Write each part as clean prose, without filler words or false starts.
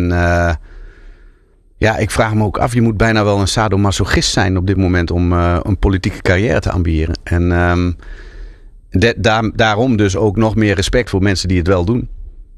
ik vraag me ook af, je moet bijna wel een sadomasochist zijn op dit moment om een politieke carrière te ambiëren. En daarom dus ook nog meer respect voor mensen die het wel doen.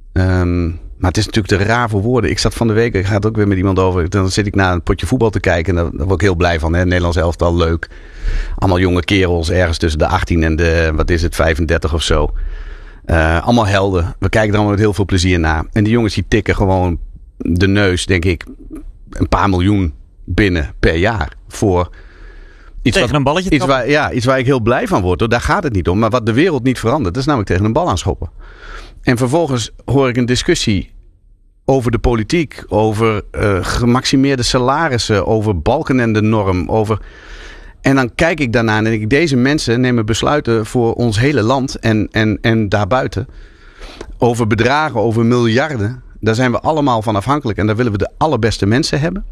Maar het is natuurlijk te raar voor woorden. Ik zat van de week, ik ga het ook weer met iemand over. Dan zit ik naar een potje voetbal te kijken. En daar word ik heel blij van. Hè? Nederlands elftal, leuk. Allemaal jonge kerels, ergens tussen de 18 en de 35 of zo. Allemaal helden. We kijken er allemaal met heel veel plezier naar. En die jongens die tikken gewoon de neus, denk ik, een paar miljoen binnen per jaar. Voor iets tegen een balletje iets waar ik heel blij van word. Hoor. Daar gaat het niet om. Maar wat de wereld niet verandert, dat is namelijk tegen een bal aanschoppen. En vervolgens hoor ik een discussie over de politiek, over gemaximeerde salarissen, over balkenende-norm, En dan kijk ik daarna en denk ik, deze mensen nemen besluiten voor ons hele land en daarbuiten. Over bedragen, over miljarden. Daar zijn we allemaal van afhankelijk en daar willen we de allerbeste mensen hebben.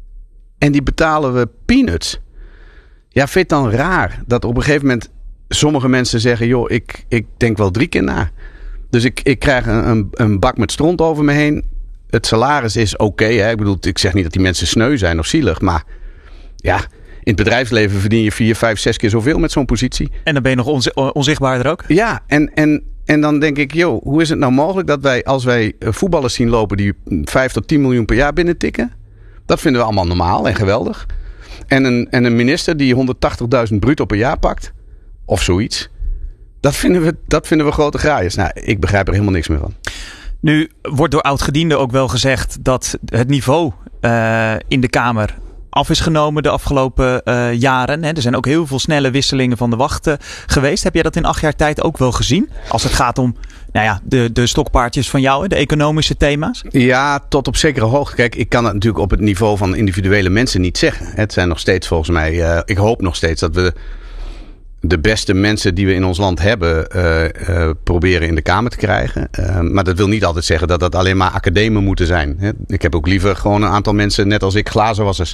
En die betalen we peanuts. Ja, vind je het dan raar dat op een gegeven moment sommige mensen zeggen, joh, ik denk wel 3 keer na. Dus ik krijg een bak met stront over me heen. Het salaris is oké. Ik bedoel, ik zeg niet dat die mensen sneu zijn of zielig. Maar ja, in het bedrijfsleven verdien je 4, 5, 6 keer zoveel met zo'n positie. En dan ben je nog onzichtbaarder ook? Ja, en dan denk ik, joh, hoe is het nou mogelijk dat wij, als wij voetballers zien lopen die 5 tot 10 miljoen per jaar binnentikken. Dat vinden we allemaal normaal en geweldig. En een minister die 180.000 bruto per jaar pakt. Of zoiets. Dat vinden we grote graaiers. Nou, ik begrijp er helemaal niks meer van. Nu wordt door oud-gedienden ook wel gezegd dat het niveau in de Kamer af is genomen de afgelopen jaren. Er zijn ook heel veel snelle wisselingen van de wacht geweest. Heb jij dat in 8 jaar tijd ook wel gezien? Als het gaat om de stokpaardjes van jou, de economische thema's? Ja, tot op zekere hoogte. Kijk, ik kan het natuurlijk op het niveau van individuele mensen niet zeggen. Het zijn nog steeds volgens mij, ik hoop nog steeds dat we de beste mensen die we in ons land hebben proberen in de Kamer te krijgen. Maar dat wil niet altijd zeggen dat dat alleen maar academen moeten zijn. Hè? Ik heb ook liever gewoon een aantal mensen, net als ik, glazenwassers.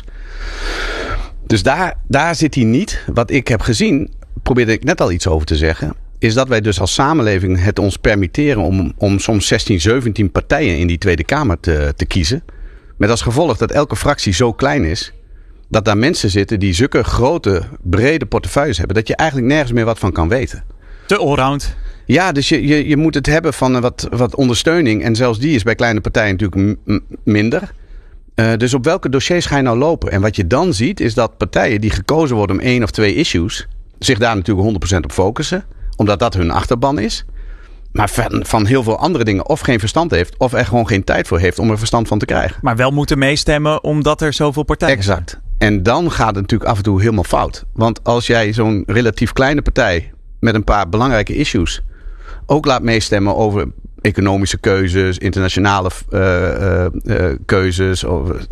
Dus daar zit hij niet. Wat ik heb gezien, probeerde ik net al iets over te zeggen, is dat wij dus als samenleving het ons permitteren om soms 16, 17 partijen in die Tweede Kamer te kiezen. Met als gevolg dat elke fractie zo klein is, dat daar mensen zitten die zulke grote, brede portefeuilles hebben, dat je eigenlijk nergens meer wat van kan weten. Te allround. Ja, dus je moet het hebben van wat ondersteuning. En zelfs die is bij kleine partijen natuurlijk minder. Dus op welke dossiers ga je nou lopen? En wat je dan ziet, is dat partijen die gekozen worden om 1 of 2 issues, zich daar natuurlijk 100% op focussen. Omdat dat hun achterban is. Maar van heel veel andere dingen of geen verstand heeft, of er gewoon geen tijd voor heeft om er verstand van te krijgen. Maar wel moeten meestemmen omdat er zoveel partijen zijn. Exact. En dan gaat het natuurlijk af en toe helemaal fout. Want als jij zo'n relatief kleine partij met een paar belangrijke issues ook laat meestemmen over economische keuzes, internationale keuzes.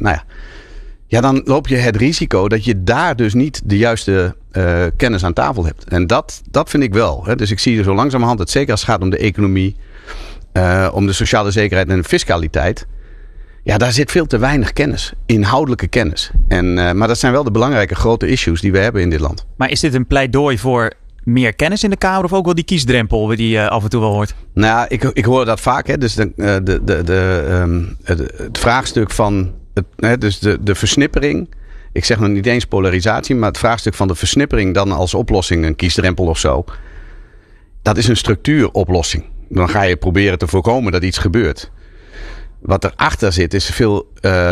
Ja, dan loop je het risico dat je daar dus niet de juiste kennis aan tafel hebt. En dat vind ik wel. Hè. Dus ik zie er zo langzamerhand dat zeker als het gaat om de economie, om de sociale zekerheid en de fiscaliteit. Ja, daar zit veel te weinig kennis. Inhoudelijke kennis. Maar dat zijn wel de belangrijke grote issues die we hebben in dit land. Maar is dit een pleidooi voor meer kennis in de Kamer of ook wel die kiesdrempel die je af en toe wel hoort? Nou, ik hoor dat vaak. Hè. Dus het vraagstuk van de versnippering. Ik zeg nog niet eens polarisatie, maar het vraagstuk van de versnippering dan als oplossing, een kiesdrempel of zo. Dat is een structuuroplossing. Dan ga je proberen te voorkomen dat iets gebeurt. Wat erachter zit is veel.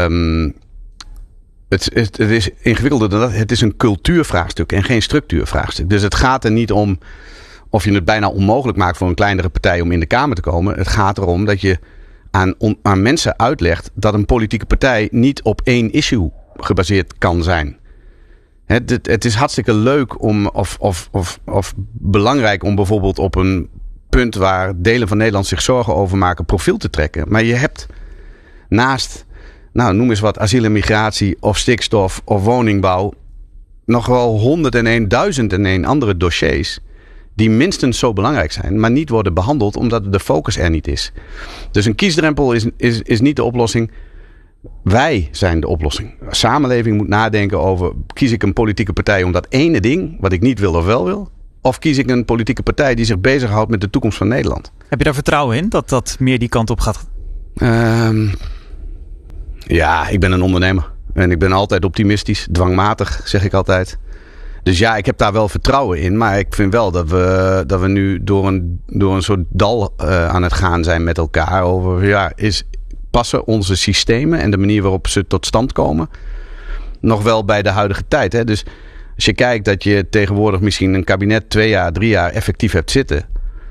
Het is ingewikkelder dan dat. Het is een cultuurvraagstuk en geen structuurvraagstuk. Dus het gaat er niet om of je het bijna onmogelijk maakt voor een kleinere partij om in de Kamer te komen. Het gaat erom dat je aan mensen uitlegt dat een politieke partij niet op 1 issue gebaseerd kan zijn. Het is hartstikke leuk of belangrijk om bijvoorbeeld op een punt waar delen van Nederland zich zorgen over maken profiel te trekken. Maar je hebt naast, noem eens wat, asiel en migratie of stikstof of woningbouw nog wel 101.001 andere dossiers die minstens zo belangrijk zijn, maar niet worden behandeld omdat de focus er niet is. Dus een kiesdrempel is niet de oplossing. Wij zijn de oplossing. De samenleving moet nadenken over, kies ik een politieke partij om dat ene ding, wat ik niet wil of wel wil? Of kies ik een politieke partij die zich bezighoudt met de toekomst van Nederland? Heb je daar vertrouwen in dat dat meer die kant op gaat? Ja, ik ben een ondernemer. En ik ben altijd optimistisch, dwangmatig, zeg ik altijd. Dus ja, ik heb daar wel vertrouwen in. Maar ik vind wel dat we nu door een soort dal aan het gaan zijn met elkaar. Over, passen onze systemen en de manier waarop ze tot stand komen nog wel bij de huidige tijd. Hè? Dus als je kijkt dat je tegenwoordig misschien een kabinet 2 jaar, 3 jaar effectief hebt zitten.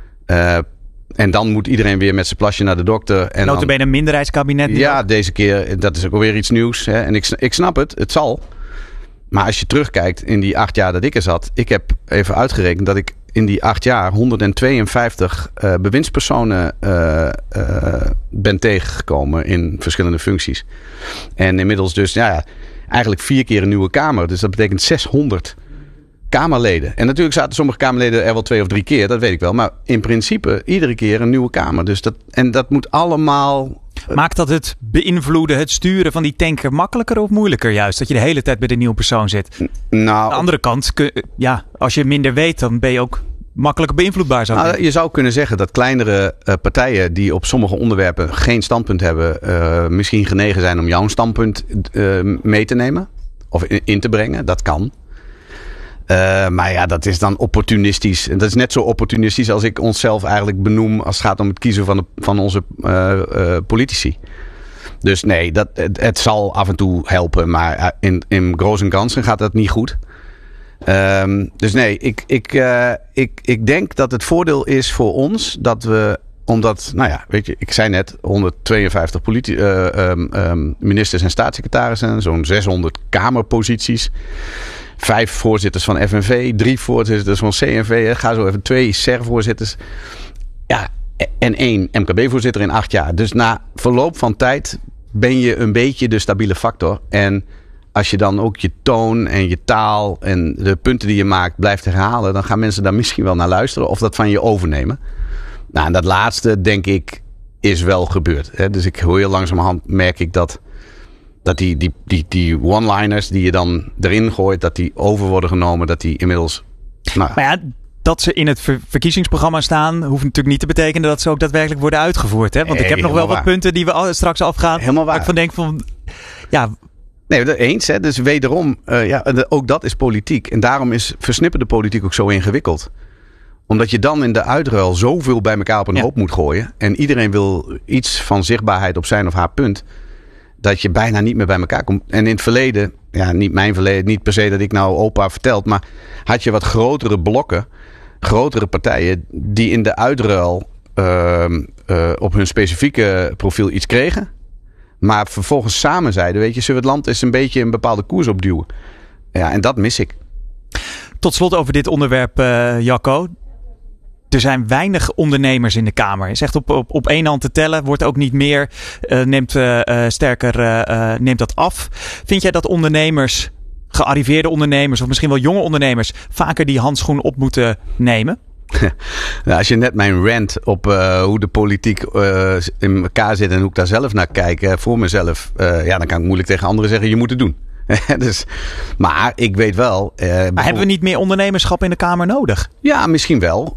En dan moet iedereen weer met zijn plasje naar de dokter. Nota bene een minderheidskabinet. Ja, deze keer, dat is ook alweer iets nieuws. Hè? En ik snap het zal. Maar als je terugkijkt in die 8 jaar dat ik er zat. Ik heb even uitgerekend dat ik in die 8 jaar 152 bewindspersonen ben tegengekomen in verschillende functies. En inmiddels dus eigenlijk 4 keer een nieuwe Kamer. Dus dat betekent 600 Kamerleden. En natuurlijk zaten sommige Kamerleden er wel 2 of 3 keer, dat weet ik wel. Maar in principe iedere keer een nieuwe Kamer. Dus dat moet allemaal... Maakt dat het beïnvloeden, het sturen van die tanker makkelijker of moeilijker juist? Dat je de hele tijd bij de nieuwe persoon zit? Nou, aan de andere kant, als je minder weet, dan ben je ook makkelijker beïnvloedbaar. Je zou kunnen zeggen dat kleinere partijen die op sommige onderwerpen geen standpunt hebben, misschien genegen zijn om jouw standpunt mee te nemen of in te brengen. Dat kan. Maar ja, dat is dan opportunistisch. En dat is net zo opportunistisch als ik onszelf eigenlijk benoem als het gaat om het kiezen van onze politici. Dus nee, het zal af en toe helpen. Maar in groot en ganzen gaat dat niet goed. Dus nee, ik denk dat het voordeel is voor ons dat we... Omdat, weet je, ik zei net 152 ministers en staatssecretarissen. Zo'n 600 kamerposities. 5 voorzitters van FNV, 3 voorzitters van CNV. Ga zo even 2 SER-voorzitters. Ja, en 1 MKB-voorzitter in 8 jaar. Dus na verloop van tijd ben je een beetje de stabiele factor. En als je dan ook je toon en je taal en de punten die je maakt blijft herhalen, dan gaan mensen daar misschien wel naar luisteren of dat van je overnemen. Nou, en dat laatste, denk ik, is wel gebeurd. Hè? Dus ik hoor heel langzamerhand, merk ik dat die one-liners die je dan erin gooit, dat die over worden genomen, dat die inmiddels... Maar ja, dat ze in het verkiezingsprogramma staan, hoeft natuurlijk niet te betekenen dat ze ook daadwerkelijk worden uitgevoerd. Hè? Want ik heb nog wel wat punten die we straks afgaan. Helemaal waar. Waar ik van denk van... Ja. Nee, eens. Hè? Dus wederom, ook dat is politiek. En daarom is versnipperde politiek ook zo ingewikkeld. Omdat je dan in de uitruil zoveel bij elkaar op een hoop moet gooien. En iedereen wil iets van zichtbaarheid op zijn of haar punt. Dat je bijna niet meer bij elkaar komt. En in het verleden, niet mijn verleden, niet per se dat ik nou opa verteld. Maar had je wat grotere blokken, grotere partijen die in de uitruil op hun specifieke profiel iets kregen. Maar vervolgens samen zeiden, weet je, zullen we het land eens een beetje een bepaalde koers opduwen. Ja, en dat mis ik. Tot slot over dit onderwerp, Jacco. Er zijn weinig ondernemers in de Kamer. Is echt op één hand te tellen. Wordt ook niet meer. Neemt dat af. Vind jij dat ondernemers, gearriveerde ondernemers of misschien wel jonge ondernemers, vaker die handschoen op moeten nemen? Nou, als je net mijn rant op hoe de politiek in elkaar zit en hoe ik daar zelf naar kijk voor mezelf. Dan kan ik moeilijk tegen anderen zeggen, je moet het doen. Dus, maar ik weet wel... Maar hebben we niet meer ondernemerschap in de Kamer nodig? Ja, misschien wel.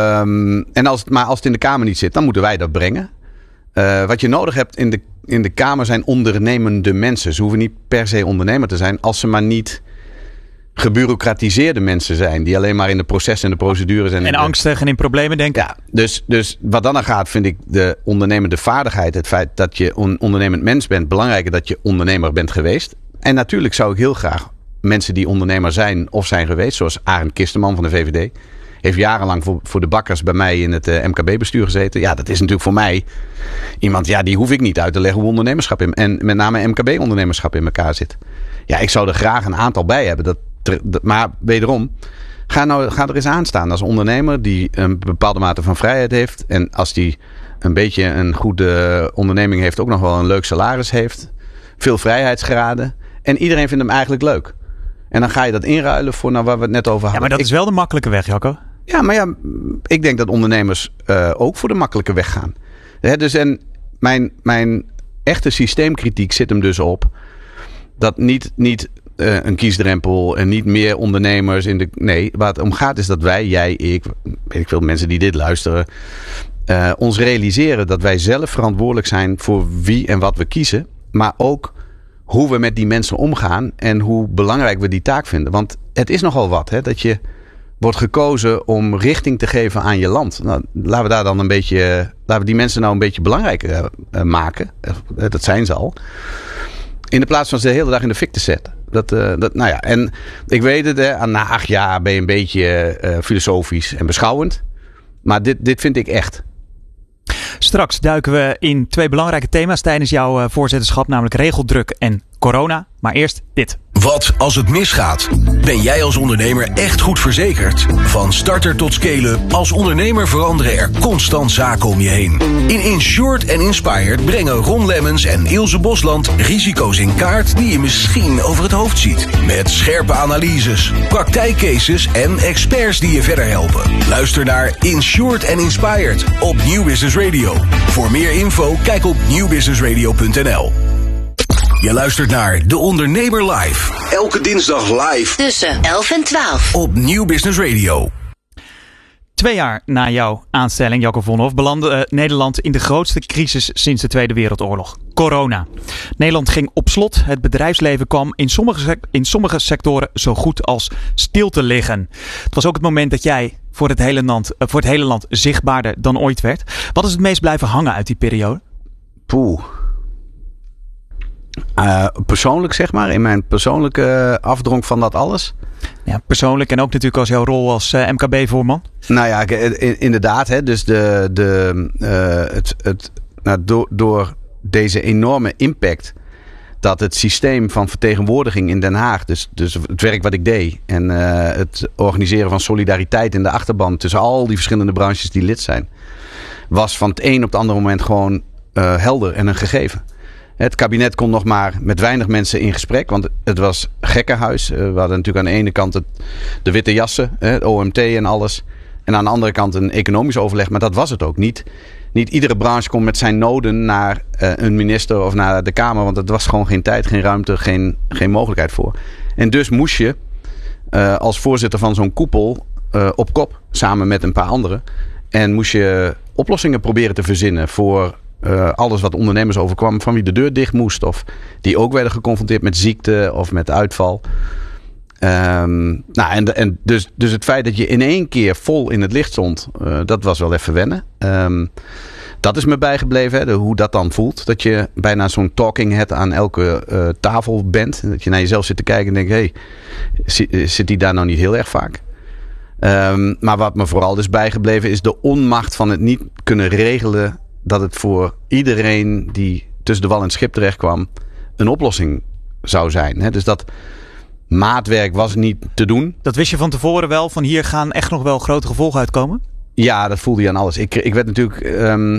Maar als het in de Kamer niet zit, dan moeten wij dat brengen. Wat je nodig hebt in de Kamer zijn ondernemende mensen. Ze hoeven niet per se ondernemer te zijn, als ze maar niet gebureaucratiseerde mensen zijn. Die alleen maar in de processen en de procedures zijn. En angstig en in problemen denken. Ja, dus wat dan aan gaat, vind ik de ondernemende vaardigheid. Het feit dat je een ondernemend mens bent. Belangrijker dat je ondernemer bent geweest. En natuurlijk zou ik heel graag mensen die ondernemer zijn of zijn geweest. Zoals Arend Kisterman van de VVD. Heeft jarenlang voor de bakkers bij mij in het MKB-bestuur gezeten. Ja, dat is natuurlijk voor mij iemand, die hoef ik niet uit te leggen hoe ondernemerschap en met name MKB-ondernemerschap in elkaar zit. Ja, ik zou er graag een aantal bij hebben. Maar wederom, ga er eens aan staan als ondernemer die een bepaalde mate van vrijheid heeft. En als die een beetje een goede onderneming heeft, ook nog wel een leuk salaris heeft. Veel vrijheidsgraden. En iedereen vindt hem eigenlijk leuk. En dan ga je dat inruilen voor waar we het net over hadden. Ja, maar dat is wel de makkelijke weg, Jacco. Ja, maar ik denk dat ondernemers ook voor de makkelijke weg gaan. Dus en mijn echte systeemkritiek zit hem dus op dat niet een kiesdrempel en niet meer ondernemers nee, waar het om gaat is dat wij, jij, ik, weet ik veel mensen die dit luisteren, ons realiseren dat wij zelf verantwoordelijk zijn voor wie en wat we kiezen. Maar ook hoe we met die mensen omgaan en hoe belangrijk we die taak vinden. Want het is nogal wat, hè, dat je wordt gekozen om richting te geven aan je land. Nou, laten we die mensen nou een beetje belangrijker maken. Dat zijn ze al. In de plaats van ze de hele dag in de fik te zetten. Nou ja, en ik weet het, na 8 jaar ben je een beetje filosofisch en beschouwend. Maar dit vind ik echt. Straks duiken we in 2 belangrijke thema's tijdens jouw voorzitterschap, namelijk regeldruk en corona. Maar eerst dit. Wat als het misgaat? Ben jij als ondernemer echt goed verzekerd? Van starter tot scale-up, als ondernemer veranderen er constant zaken om je heen. In Insured and Inspired brengen Ron Lemmens en Ilse Bosland risico's in kaart die je misschien over het hoofd ziet. Met scherpe analyses, praktijkcases en experts die je verder helpen. Luister naar Insured and Inspired op Nieuw Business Radio. Voor meer info kijk op nieuwbusinessradio.nl. Je luistert naar De Ondernemer Live. Elke dinsdag live. Tussen 11 en 12. Op Nieuw Business Radio. 2 jaar na jouw aanstelling, Jacco Vonhoff, belandde Nederland in de grootste crisis sinds de Tweede Wereldoorlog. Corona. Nederland ging op slot. Het bedrijfsleven kwam in sommige sectoren zo goed als stil te liggen. Het was ook het moment dat jij voor het hele land zichtbaarder dan ooit werd. Wat is het meest blijven hangen uit die periode? Persoonlijk, zeg maar, in mijn persoonlijke afdronk van dat alles. Ja, persoonlijk en ook natuurlijk als jouw rol als MKB-voorman. Nou ja, inderdaad. Hè, dus door deze enorme impact dat het systeem van vertegenwoordiging in Den Haag, dus het werk wat ik deed en het organiseren van solidariteit in de achterban tussen al die verschillende branches die lid zijn, was van het een op het andere moment gewoon helder en een gegeven. Het kabinet kon nog maar met weinig mensen in gesprek. Want het was gekkenhuis. We hadden natuurlijk aan de ene kant de witte jassen. Het OMT en alles. En aan de andere kant een economisch overleg. Maar dat was het ook niet. Niet iedere branche kon met zijn noden naar een minister of naar de Kamer. Want er was gewoon geen tijd, geen ruimte, geen mogelijkheid voor. En dus moest je als voorzitter van zo'n koepel op kop. Samen met een paar anderen. En moest je oplossingen proberen te verzinnen voor alles wat ondernemers overkwam, van wie de deur dicht moest. Of die ook werden geconfronteerd met ziekte of met uitval. Dus het feit dat je in één keer vol in het licht stond, dat was wel even wennen. Dat is me bijgebleven, hè, hoe dat dan voelt. Dat je bijna zo'n talking head aan elke tafel bent. Dat je naar jezelf zit te kijken en denkt, zit die daar nou niet heel erg vaak? Maar wat me vooral dus bijgebleven is de onmacht van het niet kunnen regelen, dat het voor iedereen die tussen de wal en het schip terecht kwam een oplossing zou zijn. Hè? Dus dat maatwerk was niet te doen. Dat wist je van tevoren wel, van hier gaan echt nog wel grote gevolgen uitkomen? Ja, dat voelde je aan alles. Ik werd natuurlijk,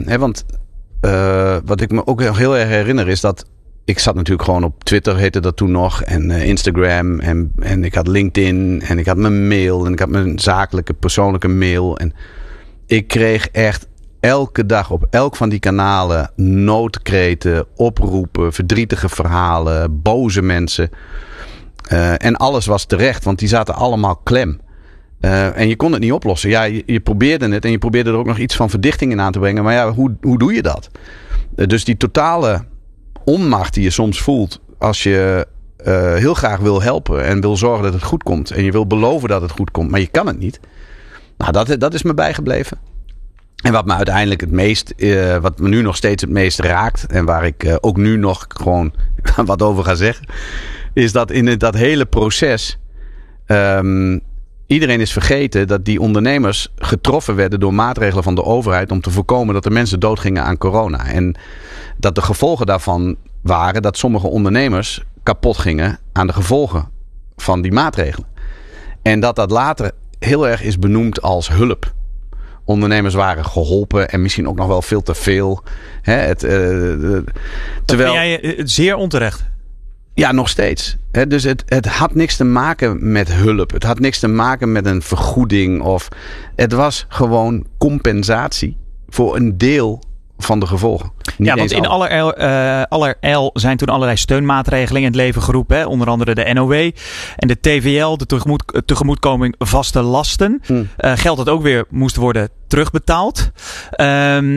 wat ik me ook heel erg herinner is dat ik zat natuurlijk gewoon op Twitter, heette dat toen nog, en Instagram en ik had LinkedIn en ik had mijn mail en ik had mijn zakelijke persoonlijke mail en ik kreeg echt elke dag op elk van die kanalen noodkreten, oproepen, verdrietige verhalen, boze mensen. En alles was terecht, want die zaten allemaal klem. En je kon het niet oplossen. Ja, je probeerde het en je probeerde er ook nog iets van verdichting in aan te brengen. Maar ja, hoe doe je dat? Dus die totale onmacht die je soms voelt als je heel graag wil helpen en wil zorgen dat het goed komt. En je wil beloven dat het goed komt, maar je kan het niet. Nou, dat is me bijgebleven. En wat me uiteindelijk wat me nu nog steeds het meest raakt en waar ik ook nu nog gewoon wat over ga zeggen, is dat in dat hele proces iedereen is vergeten dat die ondernemers getroffen werden door maatregelen van de overheid om te voorkomen dat er mensen doodgingen aan corona. En dat de gevolgen daarvan waren dat sommige ondernemers kapot gingen aan de gevolgen van die maatregelen. En dat later heel erg is benoemd als hulp. Ondernemers waren geholpen en misschien ook nog wel veel te veel. Terwijl vind jij zeer onterecht? Ja, nog steeds. Dus het had niks te maken met hulp. Het had niks te maken met een vergoeding. Het was gewoon compensatie voor een deel van de gevolgen. Ja, want in allerijl zijn toen allerlei steunmaatregelen in het leven geroepen. Hè? Onder andere de NOW en de TVL, de tegemoetkoming vaste lasten. Geld dat ook weer moest worden terugbetaald.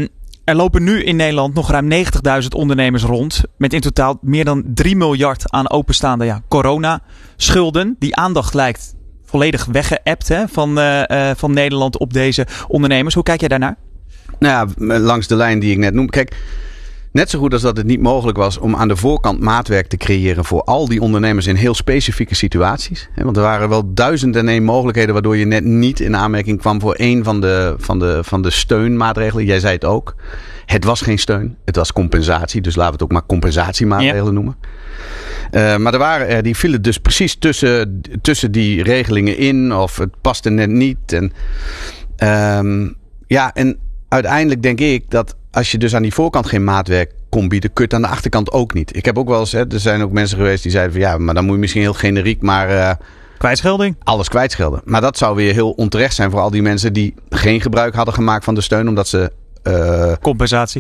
Er lopen nu in Nederland nog ruim 90.000 ondernemers rond. Met in totaal meer dan 3 miljard aan openstaande coronaschulden. Die aandacht lijkt volledig weggeëpt van Nederland op deze ondernemers. Hoe kijk jij daarnaar? Nou ja, langs de lijn die ik net noemde. Kijk, net zo goed als dat het niet mogelijk was om aan de voorkant maatwerk te creëren voor al die ondernemers in heel specifieke situaties. Want er waren wel 1001 mogelijkheden waardoor je net niet in aanmerking kwam voor één van de steunmaatregelen. Jij zei het ook. Het was geen steun. Het was compensatie. Dus laten we het ook maar compensatiemaatregelen noemen. Maar die vielen dus precies tussen die regelingen in. Of het paste net niet. En uiteindelijk denk ik dat als je dus aan die voorkant geen maatwerk kon bieden, kun je het aan de achterkant ook niet. Ik heb ook wel eens, er zijn ook mensen geweest die zeiden van ja, maar dan moet je misschien heel generiek maar kwijtschelding? Alles kwijtschelden. Maar dat zou weer heel onterecht zijn voor al die mensen die geen gebruik hadden gemaakt van de steun, omdat ze compensatie.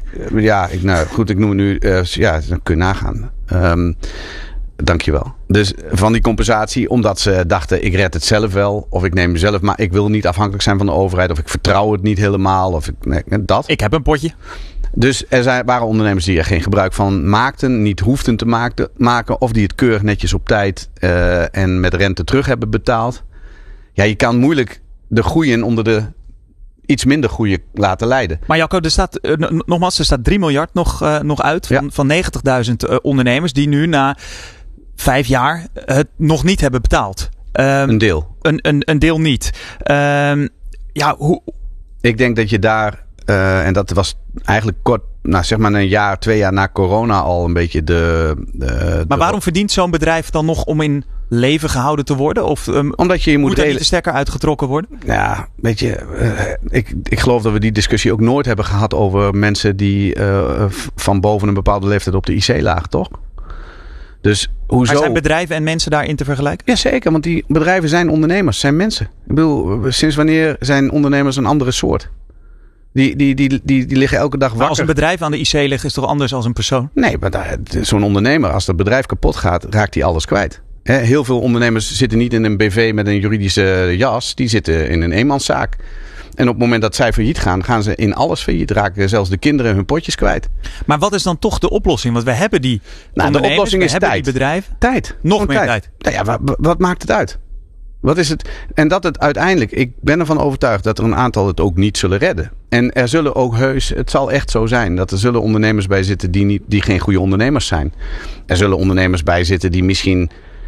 Ik noem het nu. Dan kun je nagaan. Dankjewel. Dus van die compensatie, omdat ze dachten ik red het zelf wel. Of ik neem mezelf, maar ik wil niet afhankelijk zijn van de overheid. Of ik vertrouw het niet helemaal. Dat. Ik heb een potje. Dus waren ondernemers die er geen gebruik van maakten. Niet hoefden te maken. Of die het keurig netjes op tijd en met rente terug hebben betaald. Ja, je kan moeilijk de goeien onder de iets minder goede laten leiden. Maar Jacco, er staat 3 miljard nog uit van 90.000 ondernemers die nu na 5 jaar het nog niet hebben betaald. Een deel. Een deel niet. Hoe? Ik denk dat je daar, en dat was eigenlijk kort, zeg maar een jaar, 2 jaar na corona al een beetje Maar waarom verdient zo'n bedrijf dan nog om in leven gehouden te worden? Of omdat je moet er niet de stekker uitgetrokken worden? Ja, weet je, ik geloof dat we die discussie ook nooit hebben gehad over mensen die van boven een bepaalde leeftijd op de IC lagen, toch? Dus hoezo? Maar zijn bedrijven en mensen daarin te vergelijken? Jazeker, want die bedrijven zijn ondernemers, zijn mensen. Ik bedoel, sinds wanneer zijn ondernemers een andere soort? Die liggen elke dag wakker. Maar als een bedrijf aan de IC ligt, is het toch anders dan een persoon? Nee, maar zo'n ondernemer, als dat bedrijf kapot gaat, raakt hij alles kwijt. Heel veel ondernemers zitten niet in een BV met een juridische jas. Die zitten in een eenmanszaak. En op het moment dat zij failliet gaan ze in alles failliet. Raken zelfs de kinderen hun potjes kwijt. Maar wat is dan toch de oplossing? Want we hebben die ondernemers, de oplossing is tijd. Die bedrijven. Tijd. Nog meer tijd. Nou ja, wat maakt het uit? Wat is het? En dat het uiteindelijk, ik ben ervan overtuigd dat er een aantal het ook niet zullen redden. En er zullen ook het zal echt zo zijn dat er zullen ondernemers bij zitten die geen goede ondernemers zijn. Er zullen ondernemers bij zitten die misschien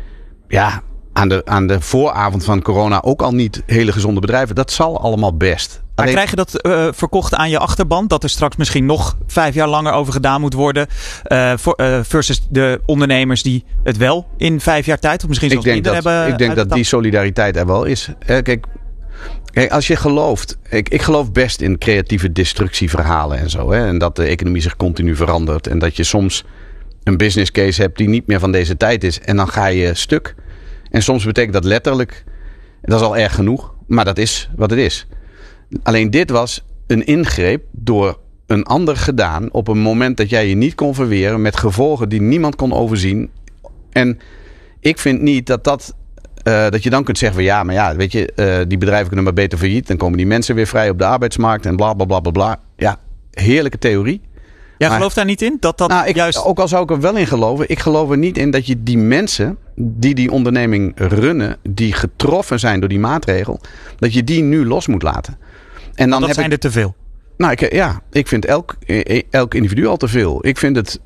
aan de vooravond van corona ook al niet hele gezonde bedrijven. Dat zal allemaal best. Maar krijg je dat verkocht aan je achterban? Dat er straks misschien nog 5 jaar langer over gedaan moet worden. Versus de ondernemers die het wel in 5 jaar tijd of misschien zelfs minder hebben. Ik denk dat die solidariteit er wel is. Kijk, als je gelooft. Ik geloof best in creatieve destructieverhalen en zo. En dat de economie zich continu verandert. En dat je soms een business case hebt die niet meer van deze tijd is. En dan ga je stuk. En soms betekent dat letterlijk. Dat is al erg genoeg. Maar dat is wat het is. Alleen dit was een ingreep door een ander gedaan op een moment dat jij je niet kon verweren met gevolgen die niemand kon overzien. En ik vind niet dat je dan kunt zeggen van weet je, die bedrijven kunnen maar beter failliet. Dan komen die mensen weer vrij op de arbeidsmarkt en bla bla bla bla bla. Ja, heerlijke theorie. Jij gelooft daar niet in? Juist... Ook al zou ik er wel in geloven. Ik geloof er niet in dat je die mensen die onderneming runnen, die getroffen zijn door die maatregel, dat je die nu los moet laten. En dan zijn er te veel. Ik vind elk individu al te veel. Ik vind het.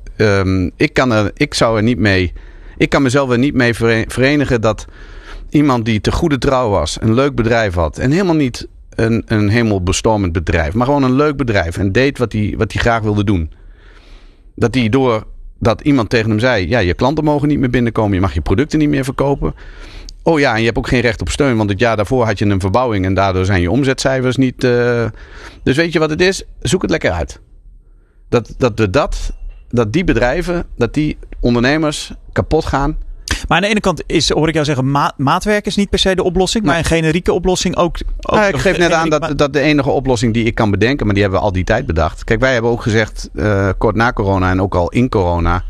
Ik kan mezelf er niet mee verenigen dat iemand die te goede trouw was, een leuk bedrijf had en helemaal niet een hemelbestormend bedrijf, maar gewoon een leuk bedrijf en deed wat hij graag wilde doen. Dat iemand tegen hem zei, je klanten mogen niet meer binnenkomen, je mag je producten niet meer verkopen. Oh ja, en je hebt ook geen recht op steun, want het jaar daarvoor had je een verbouwing en daardoor zijn je omzetcijfers niet. Dus weet je wat het is? Zoek het lekker uit. Dat die bedrijven, dat die ondernemers kapot gaan. Maar aan de ene kant hoor ik jou zeggen, maatwerk is niet per se de oplossing, maar een generieke oplossing ook. Ik geef net aan dat de enige oplossing die ik kan bedenken, maar die hebben we al die tijd bedacht. Kijk, wij hebben ook gezegd, kort na corona en ook al in corona,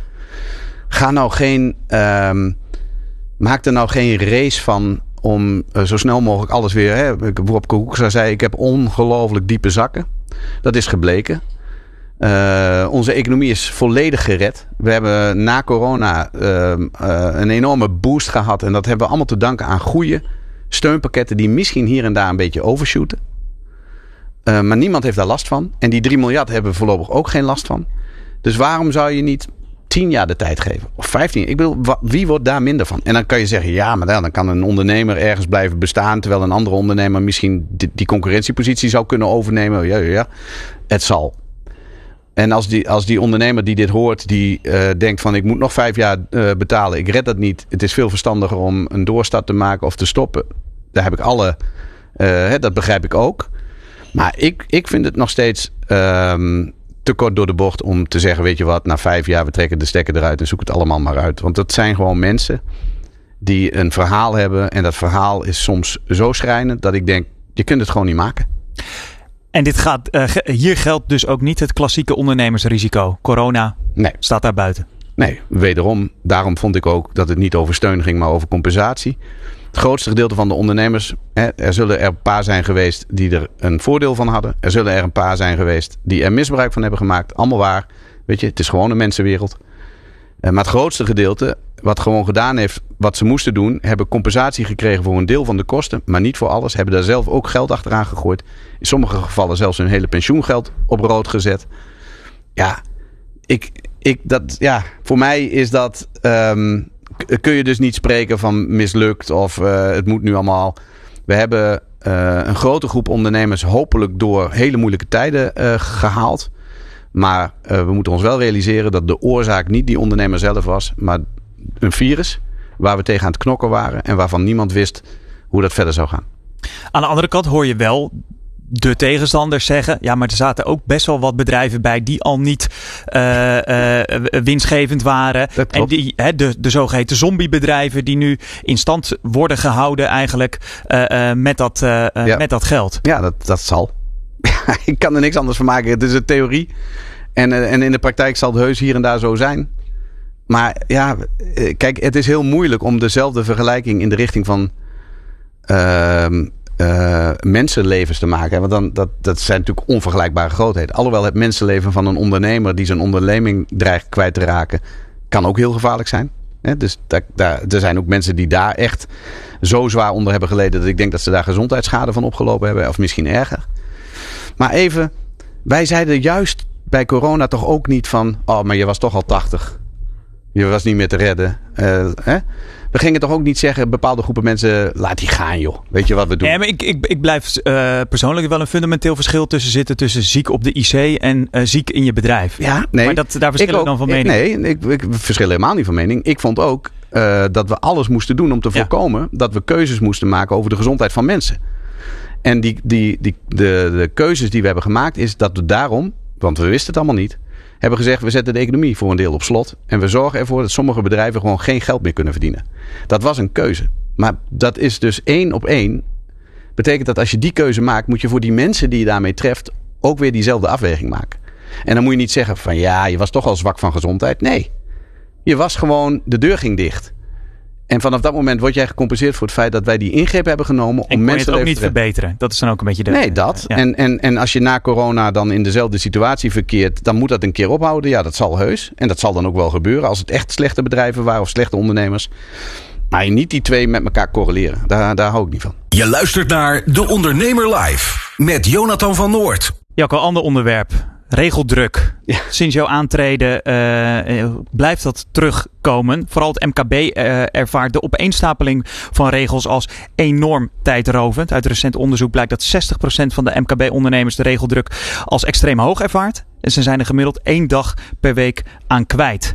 maak er nou geen race van om zo snel mogelijk alles weer. Wopke Hoekstra zei, ik heb ongelooflijk diepe zakken. Dat is gebleken. Onze economie is volledig gered. We hebben na corona een enorme boost gehad. En dat hebben we allemaal te danken aan goede steunpakketten die misschien hier en daar een beetje overshooten. Maar niemand heeft daar last van. En die 3 miljard hebben we voorlopig ook geen last van. Dus waarom zou je niet 10 jaar de tijd geven? Of 15? Ik bedoel, wie wordt daar minder van? En dan kan je zeggen, ja, maar dan kan een ondernemer ergens blijven bestaan. Terwijl een andere ondernemer misschien die concurrentiepositie zou kunnen overnemen. Ja. Het zal. En als die ondernemer die dit hoort, die denkt van ik moet nog 5 jaar betalen. Ik red dat niet. Het is veel verstandiger om een doorstart te maken of te stoppen. Daar heb ik dat begrijp ik ook. Maar ik vind het nog steeds te kort door de bocht om te zeggen, weet je wat, na 5 jaar we trekken de stekker eruit en zoek het allemaal maar uit. Want dat zijn gewoon mensen die een verhaal hebben. En dat verhaal is soms zo schrijnend dat ik denk, je kunt het gewoon niet maken. En hier geldt dus ook niet het klassieke ondernemersrisico. Corona staat daar buiten. Nee, wederom. Daarom vond ik ook dat het niet over steun ging, maar over compensatie. Het grootste gedeelte van de ondernemers, er zullen er een paar zijn geweest die er een voordeel van hadden. Er zullen er een paar zijn geweest die er misbruik van hebben gemaakt. Allemaal waar. Weet je, het is gewoon een mensenwereld. Maar het grootste gedeelte, wat gewoon gedaan heeft wat ze moesten doen, hebben compensatie gekregen voor een deel van de kosten, maar niet voor alles. Hebben daar zelf ook geld achteraan gegooid. In sommige gevallen zelfs hun hele pensioengeld op rood gezet. Ja, voor mij is dat, kun je dus niet spreken van mislukt of het moet nu allemaal. We hebben een grote groep ondernemers hopelijk door hele moeilijke tijden gehaald. Maar we moeten ons wel realiseren dat de oorzaak niet die ondernemer zelf was, maar een virus waar we tegen aan het knokken waren en waarvan niemand wist hoe dat verder zou gaan. Aan de andere kant hoor je wel de tegenstanders zeggen, ja, maar er zaten ook best wel wat bedrijven bij die al niet winstgevend waren. En die, de zogeheten zombiebedrijven die nu in stand worden gehouden eigenlijk met dat geld. Ja, dat zal. Ik kan er niks anders van maken. Het is een theorie. En in de praktijk zal het heus hier en daar zo zijn. Maar ja, kijk, het is heel moeilijk om dezelfde vergelijking in de richting van mensenlevens te maken. Want dat zijn natuurlijk onvergelijkbare grootheden. Alhoewel het mensenleven van een ondernemer die zijn onderneming dreigt kwijt te raken, kan ook heel gevaarlijk zijn. Dus er zijn ook mensen die daar echt zo zwaar onder hebben geleden dat ik denk dat ze daar gezondheidsschade van opgelopen hebben. Of misschien erger. Maar even, wij zeiden juist bij corona toch ook niet van, oh, maar je was toch al 80. Je was niet meer te redden. We gingen toch ook niet zeggen, bepaalde groepen mensen, laat die gaan joh. Weet je wat we doen? Ja, maar ik blijf persoonlijk wel een fundamenteel verschil tussen zitten tussen ziek op de IC en ziek in je bedrijf. Ja, nee. Maar daar verschillen we dan van mening. Ik verschil helemaal niet van mening. Ik vond ook dat we alles moesten doen om te voorkomen dat we keuzes moesten maken over de gezondheid van mensen. En de keuzes die we hebben gemaakt is dat we daarom, want we wisten het allemaal niet, hebben gezegd, we zetten de economie voor een deel op slot. En we zorgen ervoor dat sommige bedrijven gewoon geen geld meer kunnen verdienen. Dat was een keuze. Maar dat is dus 1 op 1. Betekent dat als je die keuze maakt, moet je voor die mensen die je daarmee treft ook weer diezelfde afweging maken. En dan moet je niet zeggen van ja, je was toch al zwak van gezondheid. Nee, je was gewoon, de deur ging dicht. En vanaf dat moment word jij gecompenseerd voor het feit dat wij die ingreep hebben genomen om mensen het ook niet verbeteren. Dat is dan ook een beetje Nee, dat. Ja. En als je na corona dan in dezelfde situatie verkeert, dan moet dat een keer ophouden. Ja, dat zal heus. En dat zal dan ook wel gebeuren als het echt slechte bedrijven waren of slechte ondernemers. Maar niet die twee met elkaar correleren. Daar hou ik niet van. Je luistert naar De Ondernemer Live met Jonathan van Noord. Jacco, ander onderwerp. Regeldruk. Ja. Sinds jouw aantreden blijft dat terugkomen. Vooral het MKB ervaart de opeenstapeling van regels als enorm tijdrovend. Uit recent onderzoek blijkt dat 60% van de MKB-ondernemers de regeldruk als extreem hoog ervaart. En ze zijn er gemiddeld 1 dag per week aan kwijt.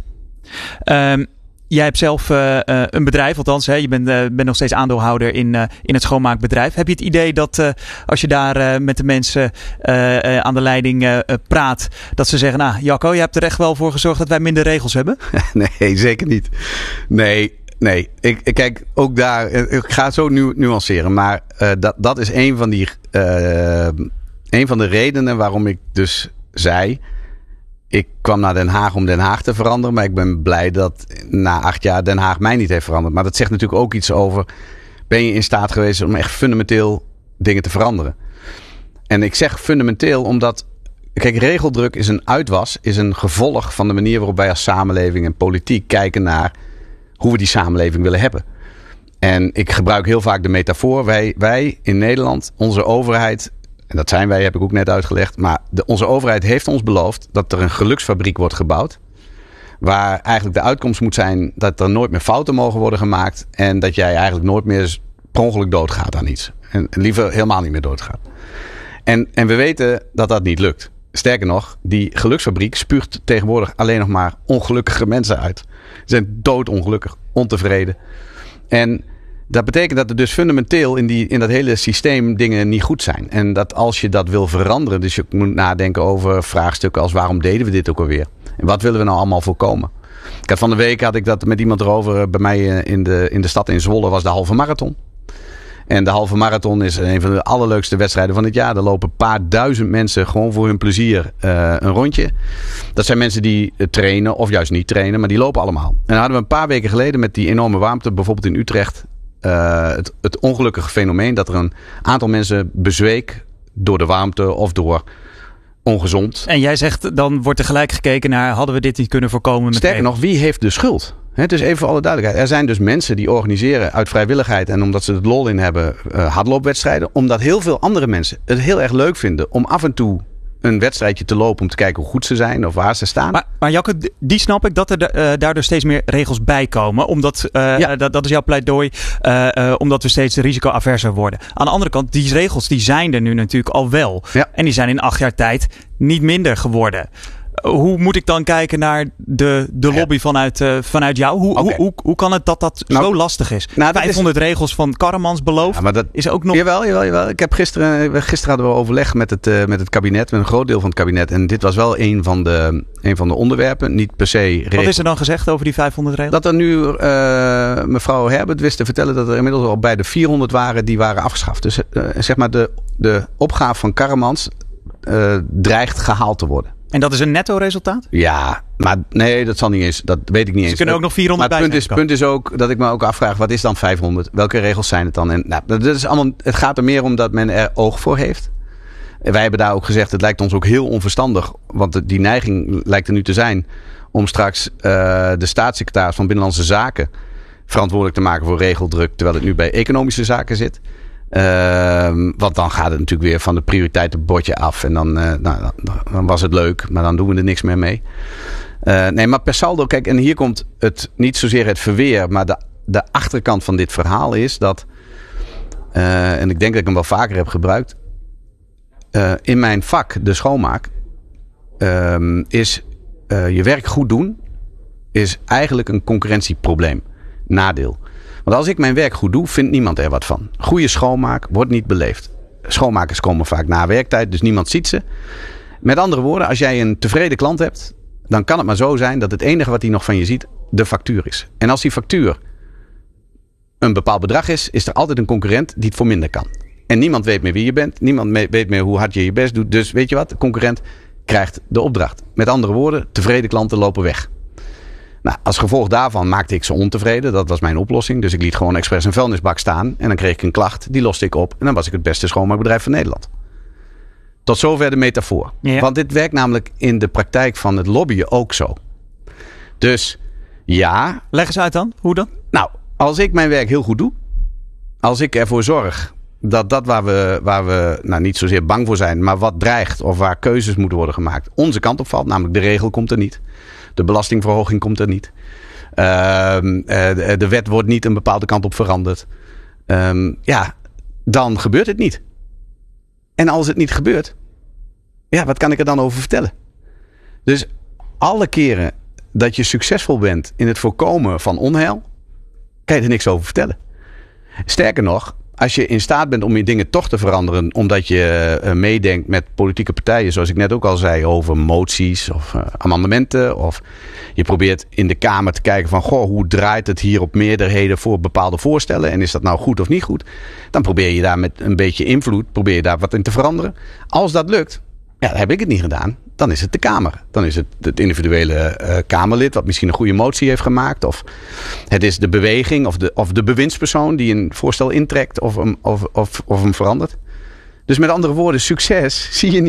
Jij hebt zelf een bedrijf, althans, je bent nog steeds aandeelhouder in het schoonmaakbedrijf. Heb je het idee dat als je daar met de mensen aan de leiding praat, dat ze zeggen, nou Jacco, je hebt er echt wel voor gezorgd dat wij minder regels hebben? Nee, zeker niet. Nee. Kijk, ook daar, ik ga het zo nuanceren, maar dat is een van de redenen waarom ik dus zei, ik kwam naar Den Haag om Den Haag te veranderen. Maar ik ben blij dat na 8 jaar Den Haag mij niet heeft veranderd. Maar dat zegt natuurlijk ook iets over, ben je in staat geweest om echt fundamenteel dingen te veranderen? En ik zeg fundamenteel omdat Kijk, regeldruk is een uitwas, is een gevolg van de manier waarop wij als samenleving en politiek kijken naar hoe we die samenleving willen hebben. En ik gebruik heel vaak de metafoor. Wij in Nederland, onze overheid, en dat zijn wij, heb ik ook net uitgelegd. Maar onze overheid heeft ons beloofd dat er een geluksfabriek wordt gebouwd. Waar eigenlijk de uitkomst moet zijn dat er nooit meer fouten mogen worden gemaakt. En dat jij eigenlijk nooit meer per ongeluk doodgaat aan iets. En liever helemaal niet meer doodgaat. En we weten dat dat niet lukt. Sterker nog, die geluksfabriek spuugt tegenwoordig alleen nog maar ongelukkige mensen uit. Ze zijn doodongelukkig, ontevreden. En dat betekent dat er dus fundamenteel in dat hele systeem dingen niet goed zijn. En dat als je dat wil veranderen, dus je moet nadenken over vraagstukken als waarom deden we dit ook alweer? En wat willen we nou allemaal voorkomen? Van de week had ik dat met iemand erover. Bij mij in de stad in Zwolle was de halve marathon. En de halve marathon is een van de allerleukste wedstrijden van het jaar. Er lopen een paar duizend mensen gewoon voor hun plezier een rondje. Dat zijn mensen die trainen of juist niet trainen, maar die lopen allemaal. En dan hadden we een paar weken geleden met die enorme warmte, bijvoorbeeld in Utrecht, het ongelukkige fenomeen dat er een aantal mensen bezweek door de warmte of door ongezond. En jij zegt, dan wordt er gelijk gekeken naar, hadden we dit niet kunnen voorkomen? Sterker nog, wie heeft de schuld? Dus even voor alle duidelijkheid. Er zijn dus mensen die organiseren uit vrijwilligheid en omdat ze het lol in hebben hardloopwedstrijden. Omdat heel veel andere mensen het heel erg leuk vinden om af en toe een wedstrijdje te lopen om te kijken hoe goed ze zijn of waar ze staan. Maar Jacke, die snap ik dat er daardoor steeds meer regels bij komen. Omdat, dat is jouw pleidooi, omdat we steeds risicoaverser worden. Aan de andere kant, die regels die zijn er nu natuurlijk al wel. Ja. En die zijn in 8 jaar tijd niet minder geworden. Hoe moet ik dan kijken naar de lobby vanuit jou? Hoe kan het dat zo lastig is? 500 regels van Karremans beloofd. Ja, dat is ook nog... Jawel. Ik heb gisteren hadden we overleg met het kabinet, met een groot deel van het kabinet. En dit was wel een van de onderwerpen. Niet per se regels. Wat is er dan gezegd over die 500 regels? Dat er nu mevrouw Herbert wist te vertellen dat er inmiddels al bij de 400 waren die waren afgeschaft. Dus zeg maar de opgave van Karremans dreigt gehaald te worden. En dat is een netto resultaat? Ja, maar nee, dat zal niet eens. Dat weet ik niet eens. Ze kunnen ook nog 400 bij zijn. Maar het punt is ook dat ik me ook afvraag, wat is dan 500? Welke regels zijn het dan? En dat is allemaal, het gaat er meer om dat men er oog voor heeft. Wij hebben daar ook gezegd, het lijkt ons ook heel onverstandig. Want die neiging lijkt er nu te zijn om straks de staatssecretaris van Binnenlandse Zaken verantwoordelijk te maken voor regeldruk, terwijl het nu bij economische zaken zit. Want dan gaat het natuurlijk weer van de prioriteitenbordje af. En dan was het leuk, maar dan doen we er niks meer mee. Nee, maar per saldo, kijk, en hier komt het niet zozeer het verweer, maar de achterkant van dit verhaal is dat, en ik denk dat ik hem wel vaker heb gebruikt, in mijn vak, de schoonmaak, is je werk goed doen, is eigenlijk een concurrentieprobleem, nadeel. Want als ik mijn werk goed doe, vindt niemand er wat van. Goede schoonmaak wordt niet beleefd. Schoonmakers komen vaak na werktijd, dus niemand ziet ze. Met andere woorden, als jij een tevreden klant hebt, dan kan het maar zo zijn dat het enige wat hij nog van je ziet, de factuur is. En als die factuur een bepaald bedrag is, is er altijd een concurrent die het voor minder kan. En niemand weet meer wie je bent. Niemand weet meer hoe hard je je best doet. Dus weet je wat? De concurrent krijgt de opdracht. Met andere woorden, tevreden klanten lopen weg. Nou, als gevolg daarvan maakte ik ze ontevreden. Dat was mijn oplossing. Dus ik liet gewoon expres een vuilnisbak staan. En dan kreeg ik een klacht. Die loste ik op. En dan was ik het beste schoonmaakbedrijf van Nederland. Tot zover de metafoor. Ja. Want dit werkt namelijk in de praktijk van het lobbyen ook zo. Dus ja. Leg eens uit dan. Hoe dan? Nou, als ik mijn werk heel goed doe. Als ik ervoor zorg dat waar we nou niet zozeer bang voor zijn. Maar wat dreigt of waar keuzes moeten worden gemaakt. Onze kant op valt. Namelijk de regel komt er niet. De belastingverhoging komt er niet. De wet wordt niet een bepaalde kant op veranderd. Dan gebeurt het niet. En als het niet gebeurt, ja, wat kan ik er dan over vertellen? Dus alle keren dat je succesvol bent in het voorkomen van onheil, kan je er niks over vertellen. Sterker nog, als je in staat bent om je dingen toch te veranderen, omdat je meedenkt met politieke partijen, zoals ik net ook al zei, over moties of amendementen. Of je probeert in de Kamer te kijken van, hoe draait het hier op meerderheden voor bepaalde voorstellen? En is dat nou goed of niet goed? Dan probeer je daar met een beetje invloed, probeer je daar wat in te veranderen. Als dat lukt, ja, dan heb ik het niet gedaan. Dan is het de Kamer. Dan is het individuele Kamerlid wat misschien een goede motie heeft gemaakt. Of het is de beweging of de bewindspersoon die een voorstel intrekt of hem verandert. Dus met andere woorden, succes zie je niet.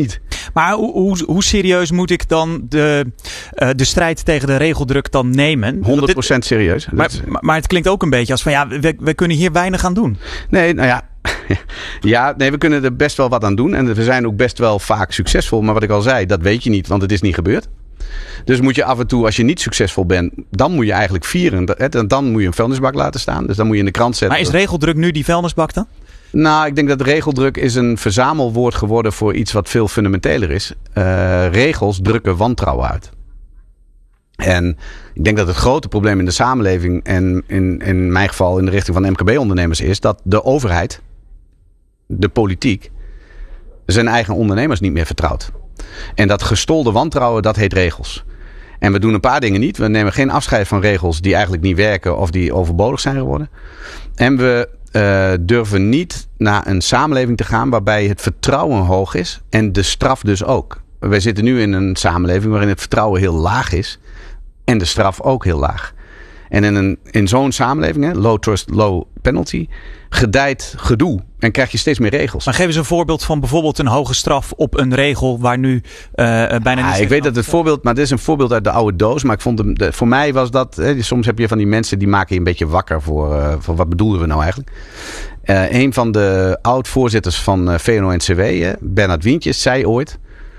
Maar hoe serieus moet ik dan de strijd tegen de regeldruk dan nemen? 100% serieus. Maar het klinkt ook een beetje als van we kunnen hier weinig aan doen. Nee, nou ja. We kunnen er best wel wat aan doen. En we zijn ook best wel vaak succesvol. Maar wat ik al zei, dat weet je niet, want het is niet gebeurd. Dus moet je af en toe, als je niet succesvol bent, dan moet je eigenlijk vieren. Dan moet je een vuilnisbak laten staan. Dus dan moet je in de krant zetten. Maar is regeldruk nu die vuilnisbak dan? Nou, ik denk dat regeldruk is een verzamelwoord geworden voor iets wat veel fundamenteler is. Regels drukken wantrouwen uit. En ik denk dat het grote probleem in de samenleving en in mijn geval in de richting van MKB-ondernemers is dat de overheid, de politiek, zijn eigen ondernemers niet meer vertrouwt. En dat gestolde wantrouwen, dat heet regels. En we doen een paar dingen niet. We nemen geen afscheid van regels die eigenlijk niet werken of die overbodig zijn geworden. En we durven niet naar een samenleving te gaan waarbij het vertrouwen hoog is en de straf dus ook. Wij zitten nu in een samenleving waarin het vertrouwen heel laag is en de straf ook heel laag. En in zo'n samenleving, low trust, low penalty, gedijt gedoe en krijg je steeds meer regels. Maar geef eens een voorbeeld van bijvoorbeeld een hoge straf op een regel waar nu bijna niet... Ik weet dat het voorbeeld, maar dit is een voorbeeld uit de oude doos. Maar ik vond voor mij was dat, soms heb je van die mensen die maken je een beetje wakker voor wat bedoelen we nou eigenlijk. Een van de oud-voorzitters van VNO-NCW, Bernard Wientjes, zei ooit,